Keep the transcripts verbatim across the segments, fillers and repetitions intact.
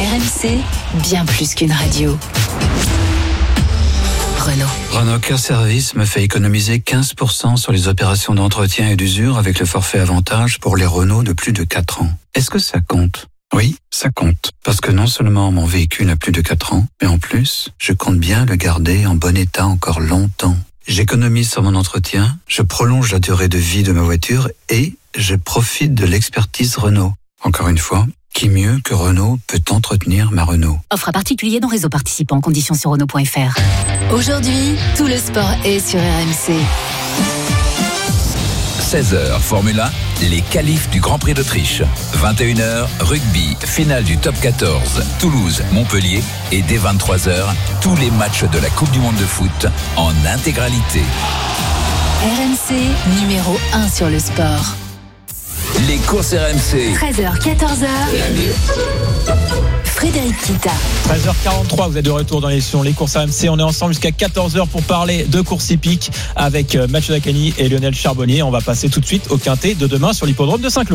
R M C, bien plus qu'une radio. Renault. Renault Care Service me fait économiser quinze pour cent sur les opérations d'entretien et d'usure avec le forfait avantage pour les Renault de plus de quatre ans. Est-ce que ça compte ? Oui, ça compte. Parce que non seulement mon véhicule a plus de quatre ans, mais en plus, je compte bien le garder en bon état encore longtemps. J'économise sur mon entretien, je prolonge la durée de vie de ma voiture et je profite de l'expertise Renault. Encore une fois, qui mieux que Renault peut entretenir ma Renault ? Offre à particulier dans réseau participant. Conditions sur Renault point F R. Aujourd'hui, tout le sport est sur R M C. seize heures, Formule un, les qualifs du Grand Prix d'Autriche. vingt et une heures, rugby, finale du top quatorze, Toulouse, Montpellier. Et dès vingt-trois heures, tous les matchs de la Coupe du Monde de foot en intégralité. R M C, numéro un sur le sport. Les courses R M C. treize heures, quatorze heures. Frédéric Kita. treize heures quarante-trois, vous êtes de retour dans l'émission Les courses R M C. On est ensemble jusqu'à quatorze heures pour parler de courses hippiques avec Mathieu Daccani et Lionel Charbonnier. On va passer tout de suite au quintet de demain sur l'hippodrome de Saint-Cloud.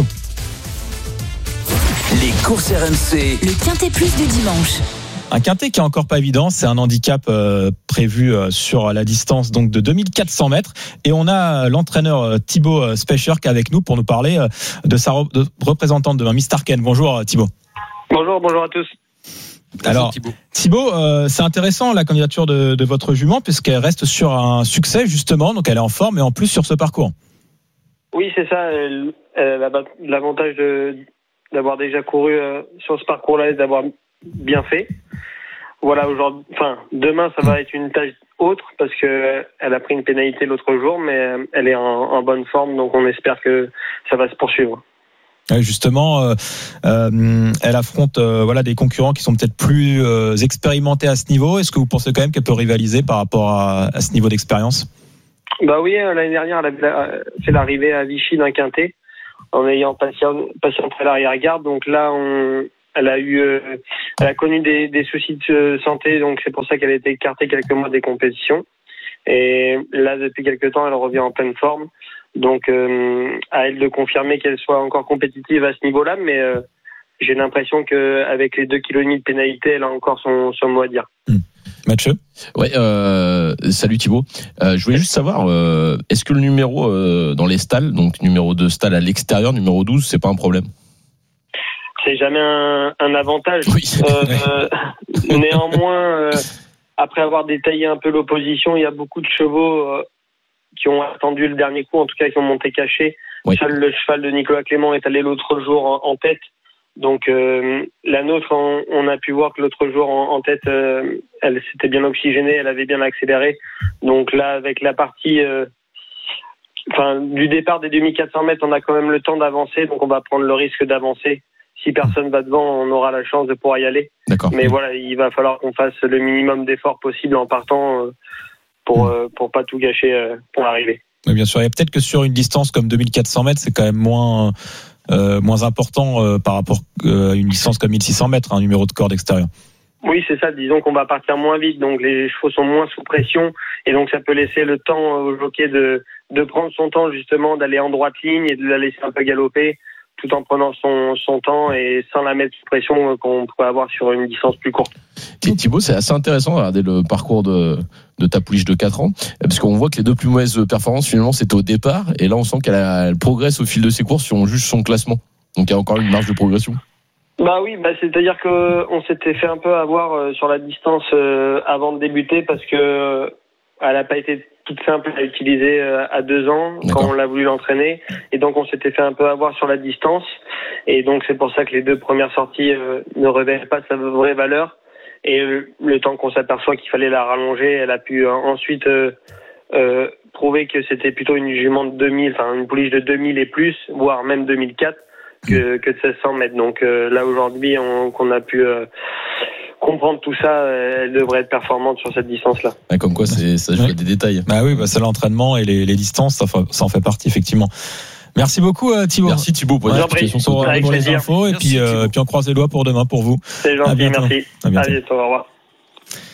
Les courses R M C. Le quintet plus du dimanche. Un quintet qui est encore pas évident, c'est un handicap euh, prévu euh, sur la distance donc de deux mille quatre cents mètres, et on a l'entraîneur euh, Thibaut euh, Specher qui est avec nous pour nous parler euh, de sa re- de représentante demain, Miss Tarken. Bonjour euh, Thibaut. Bonjour, bonjour à tous. Alors Thibaut, Thibaut euh, c'est intéressant la candidature de, de votre jument puisqu'elle reste sur un succès justement, donc elle est en forme et en plus sur ce parcours. Oui, c'est ça. Elle, elle a l'avantage de, d'avoir déjà couru euh, sur ce parcours-là et d'avoir bien fait. Voilà, aujourd'hui, enfin, demain, ça va être une tâche autre parce que elle a pris une pénalité l'autre jour, mais elle est en, en bonne forme, donc on espère que ça va se poursuivre. Justement, euh, euh, elle affronte euh, voilà des concurrents qui sont peut-être plus euh, expérimentés à ce niveau. Est-ce que vous pensez quand même qu'elle peut rivaliser par rapport à, à ce niveau d'expérience ? Bah oui, l'année dernière, elle a fait l'arrivée à Vichy d'un quintet en ayant patienté à l'arrière-garde. Donc là, on Elle a eu, euh, elle a connu des, des soucis de santé, donc c'est pour ça qu'elle a été écartée quelques mois des compétitions. Et là, depuis quelques temps, elle revient en pleine forme. Donc, euh, à elle de confirmer qu'elle soit encore compétitive à ce niveau-là, mais euh, j'ai l'impression qu'avec les deux kilos et demi de pénalité, elle a encore son, son mot à dire. Mmh. Mathieu ? Ouais, euh, salut Thibaut. Euh, je voulais juste savoir, euh, est-ce que le numéro euh, dans les stalles, donc numéro deux stalles à l'extérieur, numéro douze, c'est pas un problème ? C'est jamais un, un avantage. Oui. Euh, néanmoins, euh, après avoir détaillé un peu l'opposition, il y a beaucoup de chevaux euh, qui ont attendu le dernier coup, en tout cas qui ont monté caché. Oui. Seul le cheval de Nicolas Clément est allé l'autre jour en, en tête. Donc euh, la nôtre, on, on a pu voir que l'autre jour en, en tête, euh, elle s'était bien oxygénée, elle avait bien accéléré. Donc là, avec la partie... Euh, enfin, du départ des deux mille quatre cents mètres, on a quand même le temps d'avancer, donc on va prendre le risque d'avancer. Si personne va devant, on aura la chance de pouvoir y aller. D'accord. Mais voilà, il va falloir qu'on fasse le minimum d'efforts possible en partant pour mmh. pour pas tout gâcher pour l'arrivée. Oui, bien sûr. Et peut-être que sur une distance comme deux mille quatre cents mètres, c'est quand même moins euh, moins important euh, par rapport à une distance comme mille six cents mètres, un numéro de corde extérieur. Oui, c'est ça. Disons qu'on va partir moins vite, donc les chevaux sont moins sous pression, et donc ça peut laisser le temps au jockey de de prendre son temps justement, d'aller en droite ligne et de la laisser un peu galoper, tout en prenant son, son temps et sans la mettre sous pression qu'on pourrait avoir sur une distance plus courte. Et Thibaut, c'est assez intéressant de regarder le parcours de, de ta pouliche de quatre ans, parce qu'on voit que les deux plus mauvaises performances, finalement, c'était au départ, et là, on sent qu'elle a, elle progresse au fil de ses courses si on juge son classement. Donc, il y a encore une marge de progression. Bah oui, bah c'est-à-dire qu'on s'était fait un peu avoir sur la distance avant de débuter, parce que elle n'a pas été toute simple à utiliser à deux ans. D'accord. Quand on l'a voulu l'entraîner, et donc on s'était fait un peu avoir sur la distance, et donc c'est pour ça que les deux premières sorties euh, ne révèlent pas sa vraie valeur, et euh, le temps qu'on s'aperçoit qu'il fallait la rallonger, elle a pu euh, ensuite euh, euh, prouver que c'était plutôt une jument de deux mille, enfin une pouliche de deux mille et plus, voire même deux mille quatre que, que de seize cents mètres. Donc euh, là aujourd'hui on, qu'on a pu euh, comprendre tout ça, elle devrait être performante sur cette distance-là. Ah, comme quoi, c'est, ça joue ouais. des détails. Bah oui, bah c'est l'entraînement et les, les distances, ça, ça en fait partie effectivement. Merci beaucoup euh, Thibaut. Merci Thibaut pour, ouais, pour, pour les infos, merci, et puis, euh, puis on croise les doigts pour demain pour vous. C'est gentil, merci. À bientôt. À bientôt, au revoir.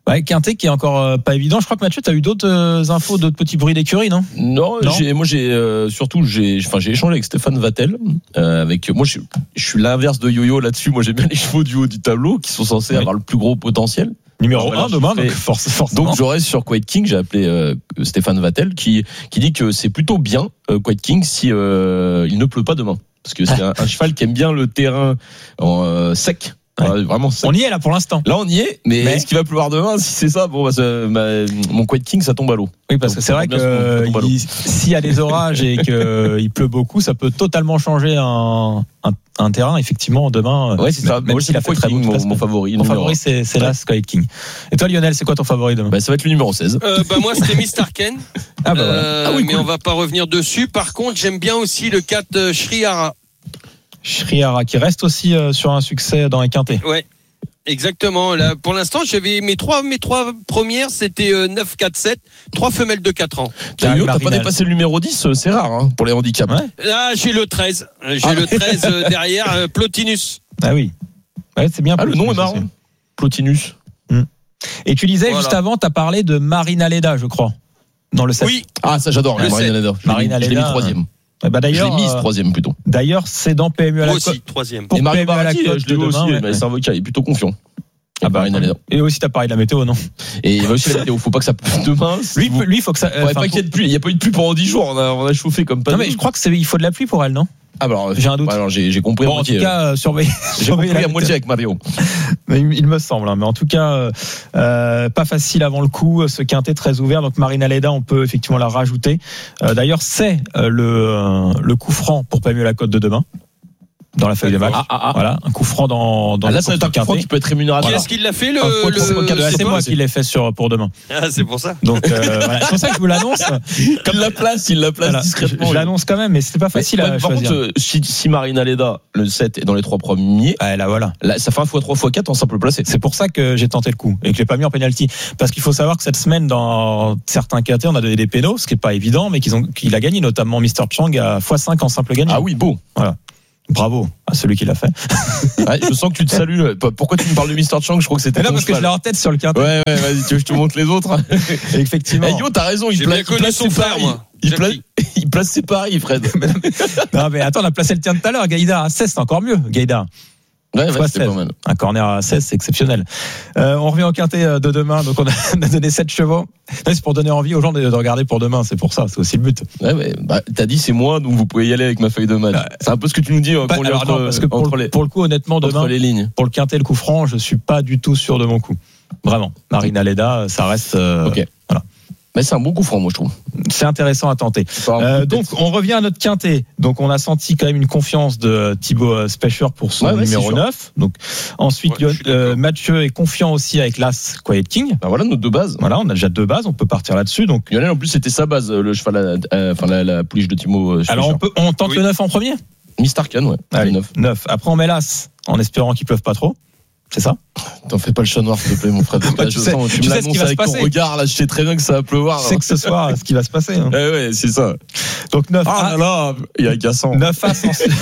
Ouais, Quintet qui est encore euh, pas évident. Je crois que Mathieu, t'as eu d'autres euh, infos, d'autres petits bruits d'écurie, non? Non, non j'ai, moi j'ai euh, surtout j'ai, enfin j'ai échangé avec Stéphane Vattel. Euh, avec moi, je, je suis l'inverse de Yo-Yo là-dessus. Moi, j'ai bien les chevaux du haut du tableau qui sont censés oui. avoir le plus gros potentiel. Numéro un demain, donc force, forcément. Donc j'aurais sur Quiet King, j'ai appelé euh, Stéphane Vattel qui qui dit que c'est plutôt bien euh, Quiet King si euh, il ne pleut pas demain, parce que c'est un, un cheval qui aime bien le terrain euh, sec. Ouais. Ouais, vraiment sec. On y est là pour l'instant. Là on y est, mais, mais... est-ce qu'il va pleuvoir demain? Si c'est ça, bon, bah, ça, ma, mon Quiet King ça tombe à l'eau. Oui, parce donc, que c'est vrai que il, s'il y a des orages et qu'il pleut beaucoup, ça peut totalement changer un, un, un terrain. Effectivement, demain. Ouais, c'est ça. Même s'il a fait très beau. Mon, mon favori. Mon favori, c'est, c'est là, Quiet King. Et toi, Lionel, c'est quoi ton favori demain? Bah, ça va être le numéro seize. Euh, bah, moi, c'était Mister Ken. Ah, bah, voilà. euh, ah oui, mais cool. on va pas revenir dessus. Par contre, j'aime bien aussi le quatre euh, Shrihara. Shrihara, qui reste aussi euh, sur un succès dans les quintés. Ouais. Exactement. Là, pour l'instant, j'avais mes trois, mes trois premières, c'était euh, neuf, quatre, sept, trois femelles de quatre ans. T'as, t'as pas dépassé le numéro dix, c'est rare, hein, pour les handicaps. Ouais. Là, j'ai le treize. J'ai ah, le treize euh, derrière, euh, Plotinus. Ah oui. Ouais, c'est bien. Ah, le nom est marrant. Plotinus. Hum. Et tu disais, voilà. juste avant, t'as parlé de Marina Leda, je crois. Dans le sept. Oui. Ah, ça, j'adore, le Marina Leda. Marina Leda. Je l'ai mis troisième. Bah d'ailleurs, je l'ai mise troisième plutôt. D'ailleurs, c'est dans P M U à la Moi côte. aussi, troisième. Et Mario Barati, je je l'ai vu aussi, demain, mais ouais. c'est un avocat, il est plutôt confiant. Ah bah, et aussi t'as parlé de la météo, non? Et il va aussi la météo. Faut pas que ça pleuve demain. Lui, vous... lui, faut que ça. Euh, ouais, pas qu'il y ait de pluie. Il y a pas eu de pluie pendant dix jours. On a, on a chauffé comme pas. Non mais je crois que c'est, il faut de la pluie pour elle, non? Ah bah alors, j'ai un doute. Bah alors j'ai, j'ai compris. Bon, à moitié. En tout cas, euh, surveillez. J'ai compris à moitié avec Mario. Mais il, il me semble. Hein. Mais en tout cas, euh, pas facile avant le coup. Ce quintet très ouvert. Donc Marina Leda, on peut effectivement la rajouter. Euh, d'ailleurs, c'est euh, le euh, le coup franc pour pas mieux la cote de demain. Dans la feuille de match. Ah, ah, ah. Voilà, un coup franc dans, dans ah, là, c'est un coup franc qui peut être rémunérateur. Qui est-ce qui l'a fait, le, le, le, le c'est moi qui l'ai fait sur, pour demain. Ah, c'est pour ça. Donc, euh, voilà. C'est pour ça que je vous l'annonce. Comme il la place, il la place voilà. discrètement. Je, je l'annonce quand même, mais c'était pas facile mais, à par choisir. Par contre, si, si Marina Leda, le sept, est dans les trois premiers. Ah, là, voilà. Là, ça fait un fois trois fois quatre en simple placé. C'est pour ça que j'ai tenté le coup et que je l'ai pas mis en penalty. Parce qu'il faut savoir que cette semaine, dans certains quintés, on a donné des pénaux, ce qui est pas évident, mais qu'ils ont, qu'il a gagné, notamment Mister Chang à fois cinq en simple gagnant. Ah oui, beau. Voilà. Bravo à celui qui l'a fait. Ouais, je sens que tu te salues. Pourquoi tu me parles de Mister Chang? Je crois que c'était. Mais non, parce cheval. Que je l'ai en tête sur le quintet. Ouais, ouais, vas-y, tu veux que je te montre les autres? Effectivement. Hey, yo, t'as raison, il, J'ai pla- bien connu il place son ses frère, paris. moi. Il, pla- il place ses paris, Fred. Non, mais attends, on a placé le tien tout à l'heure. Gaïda à seize, c'est encore mieux. Gaïda. Ouais, ouais, c'était pas mal. Un corner à seize, c'est exceptionnel. Euh, on revient au quintet de demain. Donc, on a, on a donné sept chevaux. Non, c'est pour donner envie aux gens de, de regarder pour demain. C'est pour ça. C'est aussi le but. Ouais, ouais. Bah, t'as dit c'est moi, donc vous pouvez y aller avec ma feuille de match. Ouais. C'est un peu ce que tu nous dis. Bah, pour alors, entre, non, parce que pour, entre le, les, pour le coup, honnêtement, demain, les lignes. Pour le quintet, le coup franc, je suis pas du tout sûr de mon coup. Vraiment. Marina Leda, ça reste. Euh, ok. Voilà. Mais c'est un bon coup franc, moi, je trouve. C'est intéressant à tenter. Euh, donc, on revient à notre quintet. Donc, on a senti quand même une confiance de Thibaut Specher pour son ouais, ouais, numéro neuf. Donc, ensuite, ouais, euh, Mathieu est confiant aussi avec l'As Quiet King. Ben voilà nos deux bases. Voilà, on a déjà deux bases. On peut partir là-dessus. Donc, Lionel, en plus, c'était sa base, le cheval, euh, enfin, la, la pouliche de Thibaut Specher. Alors, on peut, on tente oui. le neuf en premier? Mister Khan, ouais. Allez, neuf. neuf. Après, on met l'As en espérant qu'il pleuve pas trop. C'est ça? T'en fais pas le chat noir, s'il te plaît, mon frère. Bah, tu, sais, tu, tu me l'annonces avec ton regard, là, je sais très bien que ça va pleuvoir. Je sais que ce soir, ce qui va se passer. Hein. Eh ouais, c'est ça. Donc, neuf. Ah là là, il y a agaçant. neuf As ensuite.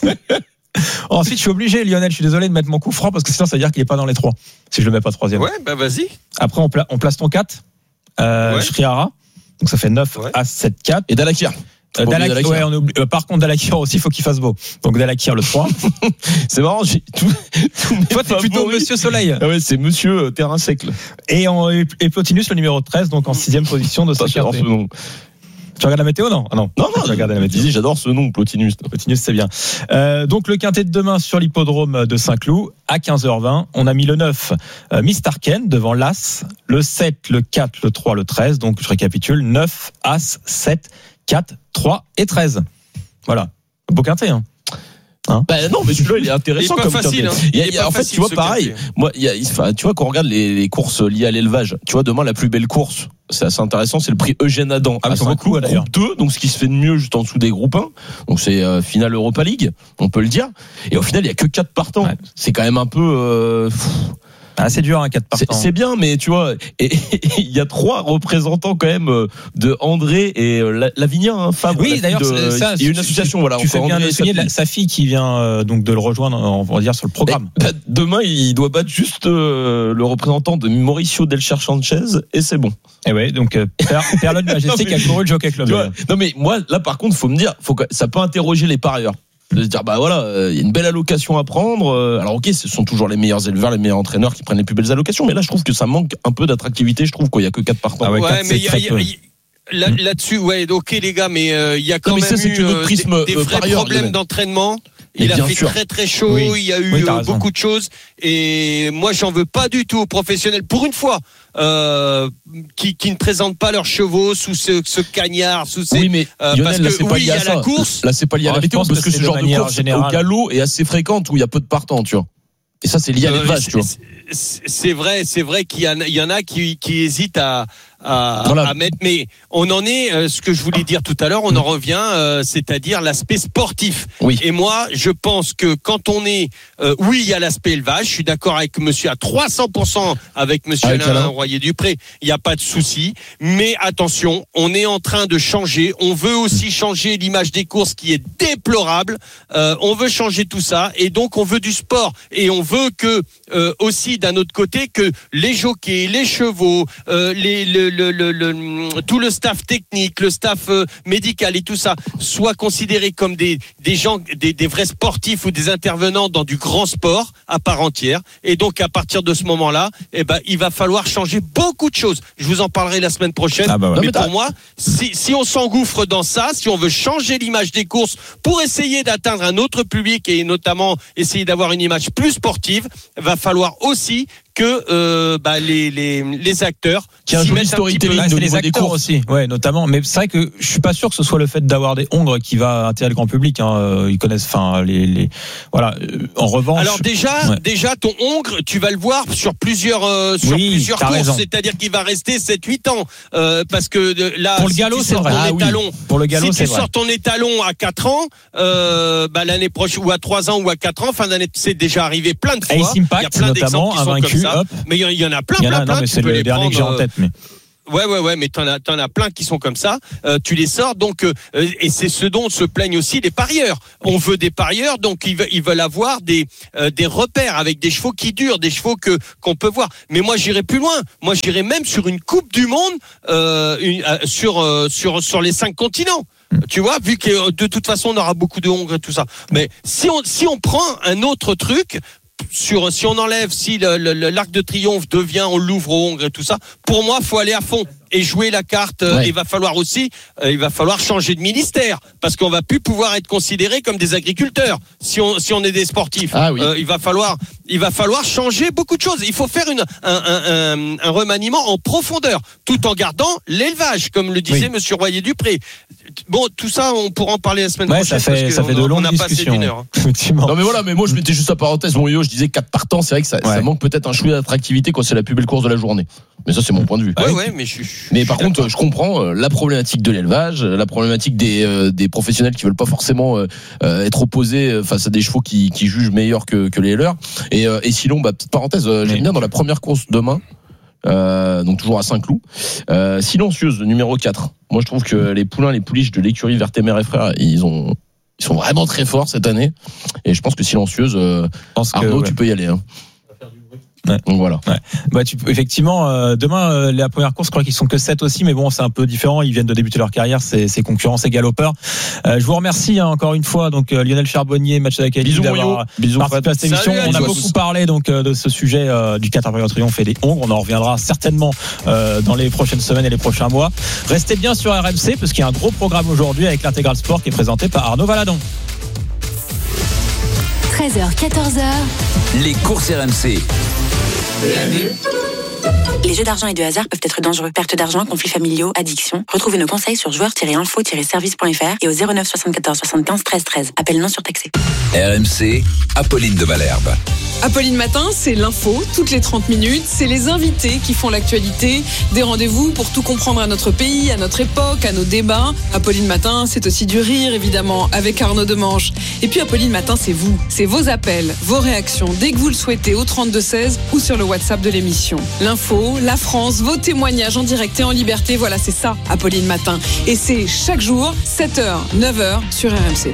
Ensuite, je suis obligé, Lionel, je suis désolé de mettre mon coup franc parce que sinon, ça veut dire qu'il est pas dans les trois. Si je le mets pas troisième. Ouais, bah vas-y. Après, on, pla- on place ton quatre. Euh, ouais. Shrihara. Donc, ça fait neuf ouais. As, sept, quatre. Et Dalakir. Euh, Dalakir, Dalakir. Ouais, on oublie, euh, par contre, Dalakir aussi, il faut qu'il fasse beau. Donc, Dalakir, le trois. C'est marrant, j'ai tout, tout toi, t'es plutôt Monsieur Soleil. Ah ouais, c'est Monsieur euh, Terrain Sec. Et, on, et Plotinus, le numéro treize, donc en sixième position de ce quintet. Tu regardes la météo, non? Ah non, non, non, je regarde la météo. J'adore ce nom, Plotinus. Plotinus, c'est bien. Euh, donc, le quintet de demain sur l'hippodrome de Saint-Cloud, à quinze heures vingt. On a mis le neuf, euh, Mister Ken, devant l'As, le sept, le quatre, le trois, le treize. Donc, je récapitule, neuf, As, sept, quatre, trois et treize. Voilà. Beau quintet, hein. Hein bah non, mais celui-là il est intéressant il est comme facile, hein. il y a, il y a, en fait tu vois pareil quintet. Moi il y a, enfin, tu vois quand on regarde les, les courses liées à l'élevage, tu vois demain la plus belle course, c'est assez intéressant, c'est le prix Eugène Adam ah, à Saint-Cloud, d'ailleurs deux, donc ce qui se fait de mieux juste en dessous des groupes un, donc c'est euh, finale Europa League, on peut le dire, et au final il y a que quatre partants, ouais. C'est quand même un peu euh, Ah, c'est dur, un quatre partants. C'est, c'est bien, mais tu vois, et il y a trois représentants quand même de André et Lavinia, hein, Fabre. Oui, d'ailleurs, de, ça, il y a une association, voilà. Tu fais bien de souligner sa fille qui vient euh, donc de le rejoindre, on va dire, sur le programme. Et, bah, demain, il doit battre juste euh, le représentant de Mauricio Delcher Sanchez et c'est bon. Et ouais, donc euh, Perlon Majesté qui a couru le Jockey Club. Vois, non mais moi, là par contre, faut me dire, faut que, ça peut interroger les parieurs. De se dire bah voilà, il euh, y a une belle allocation à prendre. Euh, alors ok, ce sont toujours les meilleurs éleveurs, les meilleurs entraîneurs qui prennent les plus belles allocations, mais là je trouve que ça manque un peu d'attractivité. Je trouve qu'il y a que quatre partants. Ah ouais, quatre, mais il y a, y a, y a, là, là-dessus, ouais, ok les gars, mais il euh, y a quand non, même ça, eu euh, prisme, des, des vrais parieur, problèmes mais... d'entraînement. Il a fait sûr. très très chaud, oui. il y a eu oui, euh, beaucoup de choses et moi j'en veux pas du tout aux professionnels pour une fois euh, qui, qui ne présentent pas leurs chevaux sous ce, ce cagnard, sous ces oui mais euh, Lionel, parce que là, c'est oui pas il y a ça. la course. Là c'est pas lié à la météo parce que, que ce genre de course générale. Au galop est assez fréquente où il y a peu de partants, tu vois. Et ça c'est lié à l'élevage, tu vois. C'est vrai, c'est vrai qu'il y en a, il y en a qui, qui hésitent à, à, voilà. à mettre. Mais on en est, euh, ce que je voulais dire tout à l'heure, on en revient, euh, c'est-à-dire l'aspect sportif. Oui. Et moi, je pense que quand on est, euh, oui, il y a l'aspect élevage. Je suis d'accord avec Monsieur à trois cents pour cent avec Monsieur avec Alain Royer-Dupré. Il n'y a pas de souci. Mais attention, on est en train de changer. On veut aussi changer l'image des courses qui est déplorable. Euh, on veut changer tout ça, et donc on veut du sport. Et on veut que euh, aussi d'un autre côté que les jockeys, les chevaux, euh, les, le, le, le, le, tout le staff technique, le staff euh, médical et tout ça soient considérés comme des, des gens, des, des vrais sportifs ou des intervenants dans du grand sport à part entière. Et donc à partir de ce moment-là, eh ben il va falloir changer beaucoup de choses. Je vous en parlerai la semaine prochaine. Ah bah ouais. Mais, mais pour moi, si, si on s'engouffre dans ça, si on veut changer l'image des courses pour essayer d'atteindre un autre public et notamment essayer d'avoir une image plus sportive, va falloir aussi que euh, bah, les, les, les acteurs qui a un joli storytelling de les acteurs aussi, ouais, notamment. Mais c'est vrai que je suis pas sûr que ce soit le fait d'avoir des hongres qui va attirer le grand public. Hein. Ils connaissent, enfin, les, les, voilà. En revanche. Alors déjà, ouais. déjà ton hongre, tu vas le voir sur plusieurs, euh, sur oui, plusieurs courses. Raison. C'est-à-dire qu'il va rester sept huit ans, euh, parce que de, là, pour le si galop, c'est vrai. Ah, étalon, oui. Pour le galop, si c'est tu vrai. sors ton étalon à quatre ans, euh, bah l'année prochaine ou à trois ans ou à quatre ans, fin d'année, c'est déjà arrivé plein de fois. Ace Impact, il y a plein d'exemples qui sont comme ça. Hop. Mais il y en a plein, il y en a, plein, plein. Non, mais c'est le dernier que j'ai en tête, mais. Ouais, ouais, ouais, mais t'en as, t'en as plein qui sont comme ça. Euh, tu les sors, donc, euh, et c'est ce dont se plaignent aussi les parieurs. On veut des parieurs, donc ils veulent, ils veulent avoir des, euh, des repères avec des chevaux qui durent, des chevaux que qu'on peut voir. Mais moi, j'irai plus loin. Moi, j'irai même sur une Coupe du Monde, euh, une, euh, sur, euh, sur, sur les cinq continents. Tu vois, vu que de toute façon, on aura beaucoup de hongres et tout ça. Mais si on, si on prend un autre truc. Sur, si on enlève, si le, le, l'arc de triomphe devient, on l'ouvre aux hongres et tout ça, pour moi, faut aller à fond et jouer la carte. Ouais. Il va falloir aussi, euh, il va falloir changer de ministère parce qu'on va plus pouvoir être considéré comme des agriculteurs si on si on est des sportifs. Ah oui. euh, il va falloir, il va falloir changer beaucoup de choses. Il faut faire une un, un, un, un remaniement en profondeur, tout en gardant l'élevage, comme le disait oui. Monsieur Royer-Dupré. Bon, tout ça, on pourra en parler la semaine ouais, prochaine. Ça fait, parce ça fait de longues on discussions. Heure. Effectivement. Non mais voilà, mais moi je mettais juste la parenthèse. Mon yo, je disais quatre partants, c'est vrai que ça, ouais. ça manque peut-être un chouïa d'attractivité quand c'est la plus belle course de la journée. Mais ça, c'est mon point de vue. Ouais, ouais, mais je, je, mais je par contre, d'accord. je comprends euh, la problématique de l'élevage, la problématique des euh, des professionnels qui veulent pas forcément euh, euh, être opposés face à des chevaux qui qui jugent meilleurs que que les leurs. Et euh, et sinon, bah petite parenthèse, euh, j'aime bien dans la première course demain. Euh, donc toujours à Saint-Cloud. Euh, silencieuse, numéro quatre. Moi, je trouve que les poulains, les pouliches de l'écurie Vertemer et Frères, ils ont, ils sont vraiment très forts cette année. Et je pense que silencieuse, euh, Arnaud, que, ouais. tu peux y aller. Hein. Ouais. Donc voilà. Ouais. Bah tu peux effectivement euh, demain euh, la première course, je crois qu'ils sont que sept aussi, mais bon c'est un peu différent. Ils viennent de débuter leur carrière, c'est c'est concurrents, c'est galopeurs. Euh, je vous remercie hein, encore une fois donc euh, Lionel Charbonnier, match avec Bisous d'avoir participé à cette émission. Salut, on a beaucoup parlé donc euh, de ce sujet euh, du Qatar Triomphe et des hongres. On en reviendra certainement euh, dans les prochaines semaines et les prochains mois. Restez bien sur R M C parce qu'il y a un gros programme aujourd'hui avec l'Intégral Sport qui est présenté par Arnaud Valadon. treize heures, quatorze heures. Les courses R M C. Les jeux d'argent et de hasard peuvent être dangereux. Perte d'argent, conflits familiaux, addiction. Retrouvez nos conseils sur joueurs tiret info tiret service point f r et au zéro neuf soixante-quatorze soixante-quinze treize treize. Appel non surtaxé. R M C, Apolline de Malherbe. Apolline Matin, c'est l'info, toutes les trente minutes. C'est les invités qui font l'actualité. Des rendez-vous pour tout comprendre à notre pays, à notre époque, à nos débats. Apolline Matin, c'est aussi du rire, évidemment, avec Arnaud Demange. Et puis Apolline Matin, c'est vous. C'est vos appels, vos réactions, dès que vous le souhaitez, au trente-deux seize ou sur le WhatsApp de l'émission. L'info, la France, vos témoignages en direct et en liberté. Voilà, c'est ça, Apolline Matin. Et c'est chaque jour, sept heures, neuf heures, sur R M C.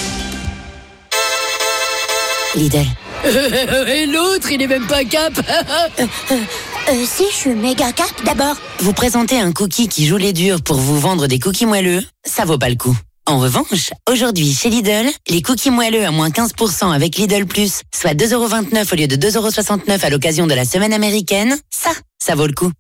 Lidl. Et l'autre, il est même pas cap. euh, euh, euh, si, je suis méga cap. D'abord, vous présentez un cookie qui joue les durs pour vous vendre des cookies moelleux, ça vaut pas le coup. En revanche, aujourd'hui, chez Lidl, les cookies moelleux à moins quinze pour cent avec Lidl Plus, soit deux euros vingt-neuf au lieu de deux euros soixante-neuf à l'occasion de la semaine américaine, ça, ça vaut le coup.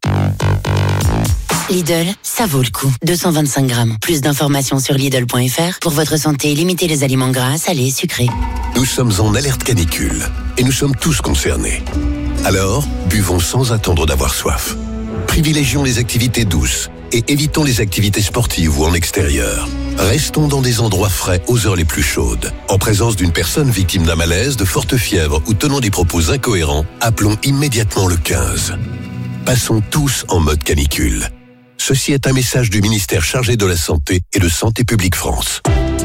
Lidl, ça vaut le coup. deux cent vingt-cinq grammes. Plus d'informations sur Lidl point F R. Pour votre santé, limitez les aliments gras, salés, sucrés. Nous sommes en alerte canicule et nous sommes tous concernés. Alors, buvons sans attendre d'avoir soif. Privilégions les activités douces et évitons les activités sportives ou en extérieur. Restons dans des endroits frais aux heures les plus chaudes. En présence d'une personne victime d'un malaise, de forte fièvre ou tenant des propos incohérents, appelons immédiatement le quinze. Passons tous en mode canicule. Ceci est un message du ministère chargé de la Santé et de Santé publique France.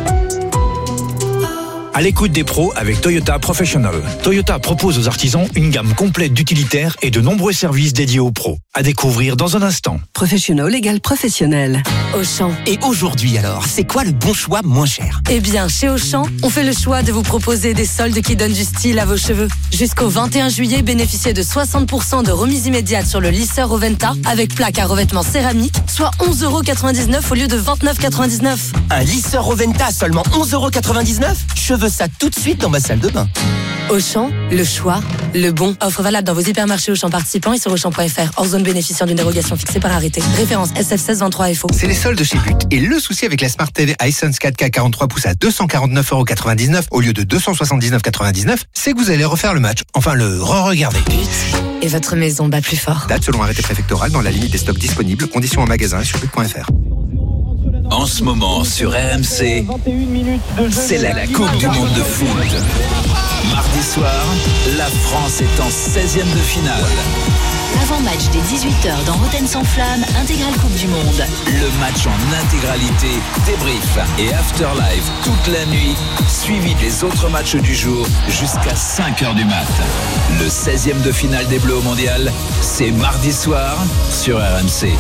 À l'écoute des pros avec Toyota Professional. Toyota propose aux artisans une gamme complète d'utilitaires et de nombreux services dédiés aux pros. À découvrir dans un instant. Professional égale professionnel. Auchan. Et aujourd'hui alors, c'est quoi le bon choix moins cher? Eh bien, chez Auchan, on fait le choix de vous proposer des soldes qui donnent du style à vos cheveux. Jusqu'au vingt et un juillet, bénéficiez de soixante pour cent de remise immédiate sur le lisseur Oventa avec plaque à revêtement céramique, soit onze euros quatre-vingt-dix-neuf au lieu de vingt-neuf euros quatre-vingt-dix-neuf. Un lisseur Oventa seulement onze euros quatre-vingt-dix-neuf? Je veux ça tout de suite dans ma salle de bain. Auchan, le choix, le bon. Offre valable dans vos hypermarchés Auchan participants et sur Auchan point F R. Hors zone bénéficiant d'une dérogation fixée par arrêté. Référence S F seize vingt-trois F O. C'est les soldes chez But. Et le souci avec la Smart T V Hisense quatre K quarante-trois pouces à deux cent quarante-neuf euros quatre-vingt-dix-neuf au lieu de deux cent soixante-dix-neuf euros quatre-vingt-dix-neuf, c'est que vous allez refaire le match. Enfin, le re-regarder. But. Et votre maison bat plus fort. Date selon arrêté préfectoral dans la limite des stocks disponibles. Conditions en magasin et sur but point F R. En ce moment sur R M C, c'est la Coupe du Monde de foot. Mardi soir, la France est en seizième de finale. Avant-match dès dix-huit heures dans Rotten sans flamme, intégrale Coupe du Monde. Le match en intégralité, débrief et after live toute la nuit, suivi des autres matchs du jour jusqu'à cinq heures du mat. Le seizième de finale des Bleus au Mondial, c'est mardi soir sur R M C.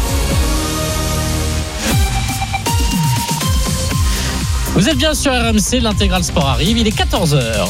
Vous êtes bien sur R M C, l'intégral sport arrive, il est quatorze heures.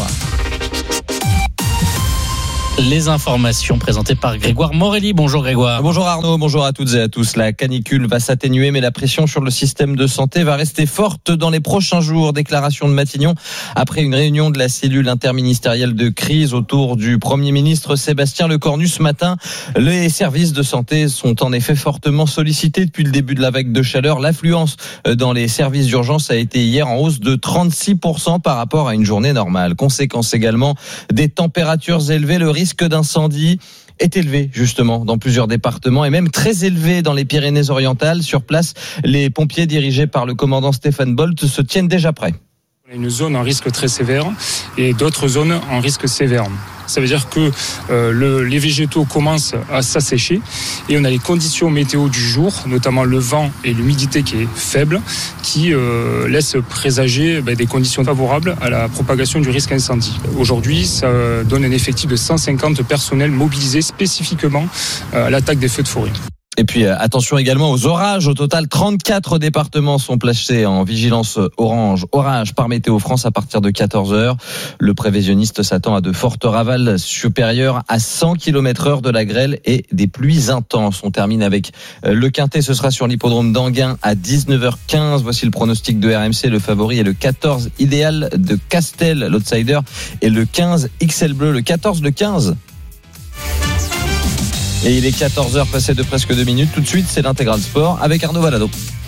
Les informations présentées par Grégoire Morelli. Bonjour Grégoire. Bonjour Arnaud, bonjour à toutes et à tous. La canicule va s'atténuer, mais la pression sur le système de santé va rester forte dans les prochains jours. Déclaration de Matignon après une réunion de la cellule interministérielle de crise autour du Premier ministre Sébastien Lecornu ce matin. Les services de santé sont en effet fortement sollicités depuis le début de la vague de chaleur. L'affluence dans les services d'urgence a été hier en hausse de trente-six pour cent par rapport à une journée normale. Conséquence également des températures élevées. Le risque risque d'incendie est élevé justement dans plusieurs départements et même très élevé dans les Pyrénées-Orientales. Sur place, les pompiers dirigés par le commandant Stéphane Bolt se tiennent déjà prêts. On a une zone en risque très sévère et d'autres zones en risque sévère. Ça veut dire que euh, le, les végétaux commencent à s'assécher et on a les conditions météo du jour, notamment le vent et l'humidité qui est faible, qui euh, laissent présager ben, des conditions favorables à la propagation du risque incendie. Aujourd'hui, ça donne un effectif de cent cinquante personnels mobilisés spécifiquement à l'attaque des feux de forêt. Et puis attention également aux orages. Au total, trente-quatre départements sont placés en vigilance orange, orage par Météo France à partir de quatorze heures. Le prévisionniste s'attend à de fortes ravales supérieures à cent kilomètres heure, de la grêle et des pluies intenses. On termine avec le Quintet. Ce sera sur l'hippodrome d'Anguin à dix-neuf heures quinze. Voici le pronostic de R M C. Le favori est le quatorze Idéal de Castel. L'outsider est le quinze X L Bleu. Le quatorze, le quinze. Et il est quatorze heures passées de presque deux minutes. Tout de suite, c'est l'intégral sport avec Arnaud Valado.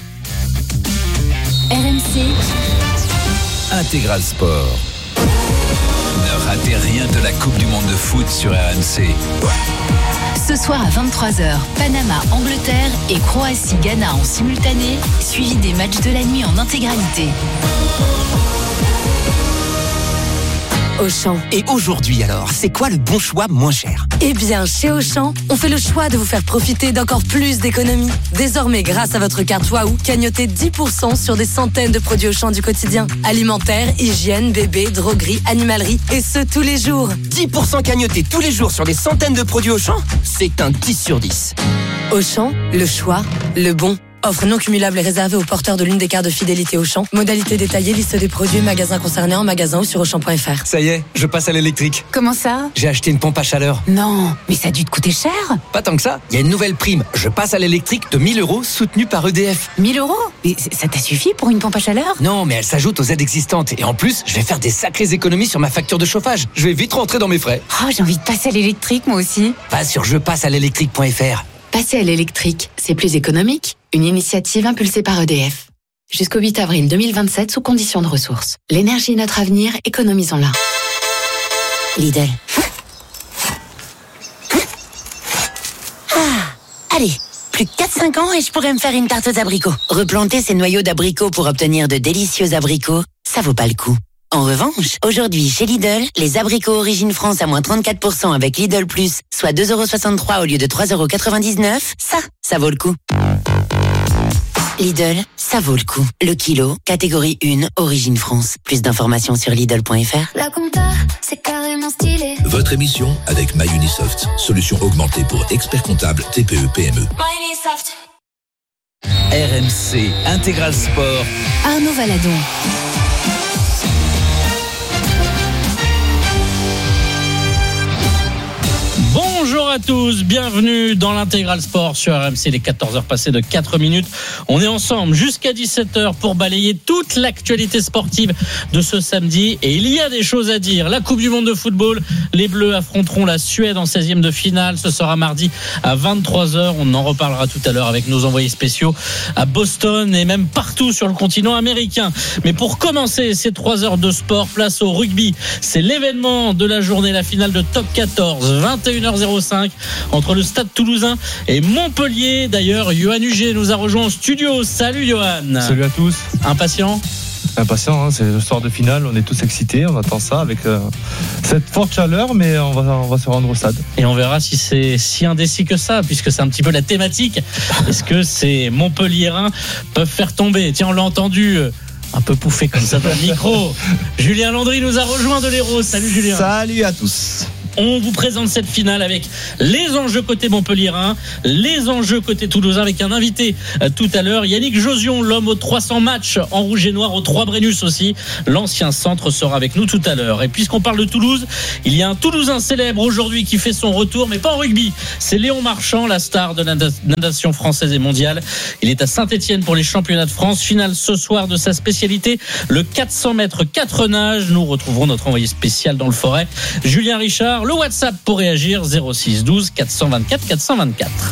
R M C Intégral sport. Ne ratez rien de la Coupe du Monde de foot sur R M C. Ce soir à vingt-trois heures, Panama, Angleterre et Croatie, Ghana en simultané, suivi des matchs de la nuit en intégralité. Auchan. Et aujourd'hui alors, c'est quoi le bon choix moins cher? Eh bien, chez Auchan, on fait le choix de vous faire profiter d'encore plus d'économies. Désormais, grâce à votre carte Waouh, cagnotez dix pour cent sur des centaines de produits Auchan du quotidien. Alimentaire, hygiène, bébé, droguerie, animalerie, et ce tous les jours. dix pour cent cagnotés tous les jours sur des centaines de produits Auchan, c'est un dix sur dix. Auchan, le choix, le bon. Offre non cumulable et réservée aux porteurs de l'une des cartes de fidélité Auchan. Modalité détaillée, liste des produits, magasins concernés en magasin ou sur auchan point f r. Ça y est, je passe à l'électrique. Comment ça? J'ai acheté une pompe à chaleur. Non, mais ça a dû te coûter cher. Pas tant que ça, il y a une nouvelle prime. Je passe à l'électrique de mille euros soutenue par E D F. mille euros? Mais ça t'a suffi pour une pompe à chaleur? Non, mais elle s'ajoute aux aides existantes. Et en plus, je vais faire des sacrées économies sur ma facture de chauffage. Je vais vite rentrer dans mes frais. Oh, j'ai envie de passer à l'électrique moi aussi. Va sur je passe à l'électrique point f r. Passer à l'électrique, c'est plus économique. Une initiative impulsée par E D F. Jusqu'au huit avril deux mille vingt-sept sous conditions de ressources. L'énergie est notre avenir, économisons-la. Lidl. Ah, allez, plus que quatre à cinq ans et je pourrais me faire une tarte aux abricots. Replanter ces noyaux d'abricots pour obtenir de délicieux abricots, ça vaut pas le coup. En revanche, aujourd'hui, chez Lidl, les abricots Origine France à moins trente-quatre pour cent avec Lidl Plus, soit deux euros soixante-trois au lieu de trois euros quatre-vingt-dix-neuf, ça, ça vaut le coup. Lidl, ça vaut le coup. Le kilo, catégorie un, Origine France. Plus d'informations sur Lidl point f r. La compta, c'est carrément stylé. Votre émission avec MyUnisoft, solution augmentée pour experts comptables T P E P M E. MyUnisoft. R M C Intégral Sport. Arnaud Valadon. Bonjour à tous, bienvenue dans l'Intégral Sport sur R M C, les quatorze heures passées de quatre minutes. On est ensemble jusqu'à dix-sept heures pour balayer toute l'actualité sportive de ce samedi. Et il y a des choses à dire. La Coupe du Monde de football, les Bleus affronteront la Suède en seizième de finale. Ce sera mardi à vingt-trois heures. On en reparlera tout à l'heure avec nos envoyés spéciaux à Boston et même partout sur le continent américain. Mais pour commencer ces trois heures de sport, place au rugby. C'est l'événement de la journée, la finale de Top quatorze, vingt et une heures zéro cinq entre le Stade Toulousain et Montpellier. D'ailleurs, Johan Huget nous a rejoint au studio. Salut Johan. Salut à tous. Impatient? Impatient, hein, c'est le soir de finale, on est tous excités, on attend ça avec euh, cette forte chaleur, mais on va, on va se rendre au stade. Et on verra si c'est si indécis que ça, puisque c'est un petit peu la thématique. Est-ce que ces Montpelliérains peuvent faire tomber? Tiens, on l'a entendu un peu pouffé comme ça dans le micro. Julien Landry nous a rejoint de l'Hérault. Salut Julien. Salut à tous. On vous présente cette finale avec les enjeux côté montpelliérain, les enjeux côté toulousain, avec un invité euh, tout à l'heure, Yannick Josion, l'homme aux trois cents matchs en rouge et noir, aux trois Brennus aussi. L'ancien centre sera avec nous tout à l'heure. Et puisqu'on parle de Toulouse, il y a un Toulousain célèbre aujourd'hui qui fait son retour, mais pas en rugby. C'est Léon Marchand, la star de la natation française et mondiale. Il est à Saint-Etienne pour les championnats de France. Finale ce soir de sa spécialité, le quatre cents mètres quatre nages. Nous retrouverons notre envoyé spécial dans le Forêt, Julien Richard. Le WhatsApp pour réagir, zéro six douze quatre cent vingt-quatre quatre cent vingt-quatre.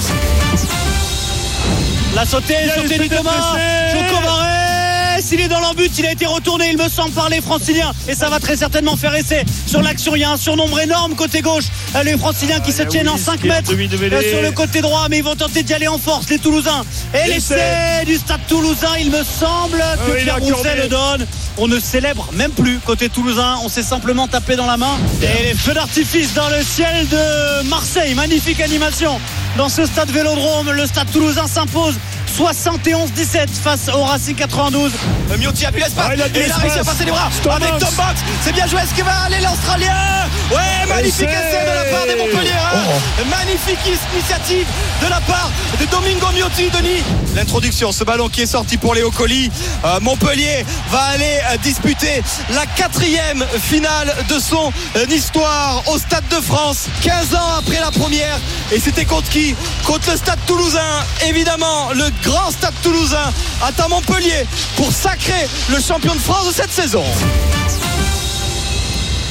La sautée, sautée du Thomas, Joko Barès, il est dans l'embut, il a été retourné, il me semble, par les Franciliens, et ça va très certainement faire essai sur l'action. Il y a un surnombre énorme côté gauche, les Franciliens qui se ah, tiennent oui, en cinq mètres sur le côté droit, mais ils vont tenter d'y aller en force, les Toulousains. Et l'essai du Stade Toulousain, il me semble que ah, oui, Pierre Rousset le donne. On ne célèbre même plus côté toulousain, on s'est simplement tapé dans la main. Et les feux d'artifice dans le ciel de Marseille, magnifique animation dans ce stade Vélodrome. Le Stade Toulousain s'impose soixante et onze dix-sept face au Racing quatre-vingt-douze. Miotti a pu l'espace, ah, il a et il a réussi à passer les bras avec Tom Box. C'est bien joué, est-ce qu'il va aller l'Australien? Ouais, magnifique essai de la part des Montpelliérains. Oh. Magnifique initiative de la part de Domingo Miotti. Denis, l'introduction, ce ballon qui est sorti pour Léo Colli. euh, Montpellier va aller euh, disputer la quatrième finale de son euh, histoire au Stade de France, quinze ans après la première. Et c'était contre qui? Contre le Stade Toulousain, évidemment. Le grand Stade Toulousain attend Montpellier pour sacrer le champion de France de cette saison.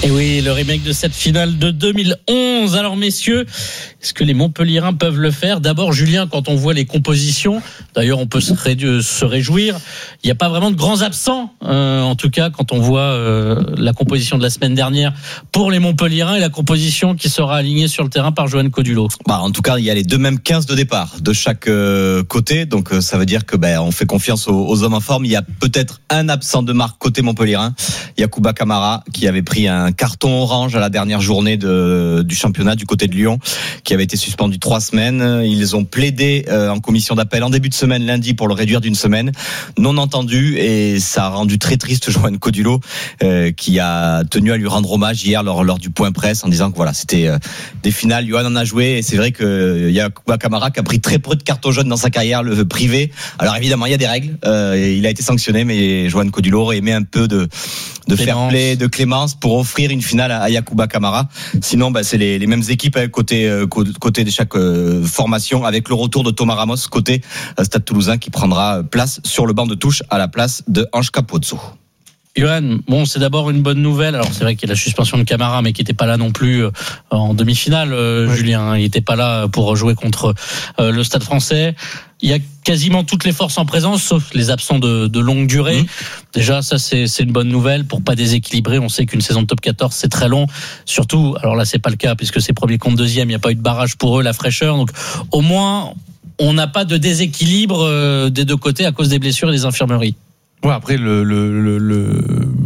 Et oui, le remake de cette finale de deux mille onze. Alors messieurs, est-ce que les Montpelliérains peuvent le faire ? D'abord Julien, quand on voit les compositions, d'ailleurs on peut se, ré- se réjouir, il n'y a pas vraiment de grands absents, euh, en tout cas quand on voit euh, la composition de la semaine dernière pour les Montpelliérains et la composition qui sera alignée sur le terrain par Johan Codulot. Bah, en tout cas, il y a les deux mêmes quinze de départ de chaque euh, côté, donc euh, ça veut dire que ben, on fait confiance aux, aux hommes en forme. Il y a peut-être un absent de marque côté Montpelliérain, Yacouba Camara, qui avait pris un carton orange à la dernière journée de, du championnat du côté de Lyon, qui avait été suspendu trois semaines. Ils ont plaidé euh, en commission d'appel en début de semaine lundi pour le réduire d'une semaine, non entendu, et ça a rendu très triste Johan Codulot, euh, qui a tenu à lui rendre hommage hier lors, lors du point presse en disant que voilà, c'était euh, des finales, Johan en a joué, et c'est vrai que Yacouba Camara qui a pris très peu de cartons jaunes dans sa carrière, le privé. Alors évidemment, il y a des règles, euh, il a été sanctionné, mais Johan Codulot aurait aimé un peu de de fair play, de clémence pour offrir une finale à Yacouba Camara. Sinon, bah, c'est les, les mêmes équipes hein, côté euh, côté de chaque euh, formation, avec le retour de Thomas Ramos côté euh, Stade Toulousain, qui prendra place sur le banc de touche à la place de Ange Capozzo. Johan, bon, c'est d'abord une bonne nouvelle. Alors c'est vrai qu'il y a la suspension de Camara, mais qui n'était pas là non plus euh, en demi-finale. Euh, oui. Julien, il n'était pas là pour jouer contre euh, le Stade Français. Il y a quasiment toutes les forces en présence, sauf les absents de, de longue durée. Mmh. Déjà, ça c'est, c'est une bonne nouvelle pour pas déséquilibrer. On sait qu'une saison de top quatorze c'est très long. Surtout, alors là c'est pas le cas puisque c'est premier contre deuxième. Il n'y a pas eu de barrage pour eux, la fraîcheur. Donc au moins, on n'a pas de déséquilibre euh, des deux côtés à cause des blessures et des infirmeries. Ouais, après le, le, le, le...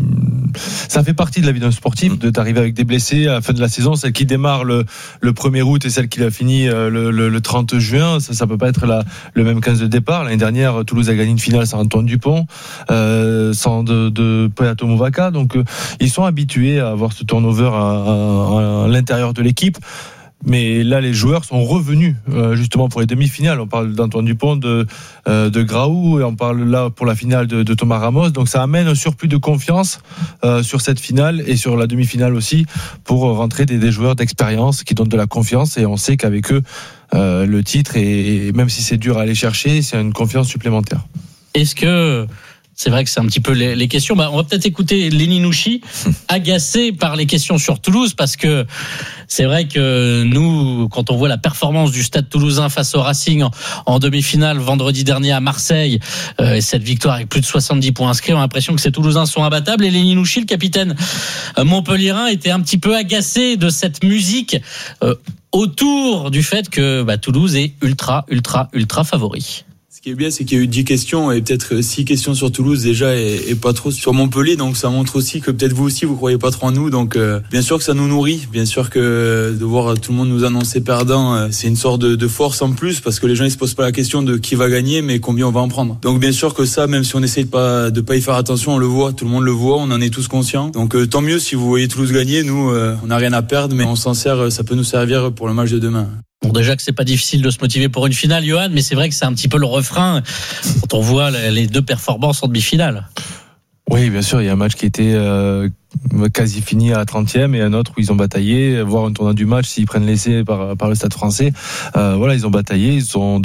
ça fait partie de la vie d'un sportif de d'arriver avec des blessés à la fin de la saison, celle qui démarre le, le premier août et celle qui a fini le, le, le trente juin, ça, ça peut pas être la, le même quinze de départ. L'année dernière, Toulouse a gagné une finale sans Antoine Dupont, euh, sans de, de Peato Movaca, donc euh, ils sont habitués à avoir ce turnover à, à, à l'intérieur de l'équipe. Mais là, les joueurs sont revenus euh, justement pour les demi-finales. On parle d'Antoine Dupont, de euh, de Graou, et on parle là pour la finale de, de Thomas Ramos. Donc ça amène un surplus de confiance euh, sur cette finale et sur la demi-finale aussi, pour rentrer des, des joueurs d'expérience qui donnent de la confiance. Et on sait qu'avec eux, euh, le titre, et même si c'est dur à aller chercher, c'est une confiance supplémentaire. Est-ce que c'est vrai que c'est un petit peu les, les questions. Bah, on va peut-être écouter Lenny Nouchi, agacé par les questions sur Toulouse, parce que c'est vrai que nous, quand on voit la performance du Stade Toulousain face au Racing en, en demi-finale vendredi dernier à Marseille, euh, et cette victoire avec plus de soixante-dix points inscrits, on a l'impression que ces Toulousains sont imbattables. Et Lenny Nouchi, le capitaine montpelliérain, était un petit peu agacé de cette musique euh, autour du fait que bah, Toulouse est ultra, ultra, ultra favori. Ce qui est bien, c'est qu'il y a eu dix questions et peut-être six questions sur Toulouse déjà et, et pas trop sur Montpellier. Donc ça montre aussi que peut-être vous aussi vous croyez pas trop en nous. Donc euh, bien sûr que ça nous nourrit. Bien sûr que de voir tout le monde nous annoncer perdant, euh, c'est une sorte de, de force en plus, parce que les gens ils se posent pas la question de qui va gagner, mais combien on va en prendre. Donc bien sûr que ça, même si on essaye de pas de pas y faire attention, on le voit. Tout le monde le voit. On en est tous conscients. Donc euh, tant mieux si vous voyez Toulouse gagner. Nous, euh, on n'a rien à perdre, mais on s'en sert. Ça peut nous servir pour le match de demain. Bon, déjà que c'est pas difficile de se motiver pour une finale, Johan, mais c'est vrai que c'est un petit peu le refrain quand on voit les deux performances en demi-finale. Oui, bien sûr, il y a un match qui était euh, quasi fini à la trentième et un autre où ils ont bataillé, voire un tournant du match s'ils prennent l'essai par, par le Stade Français. Euh, voilà, ils ont bataillé, ils ont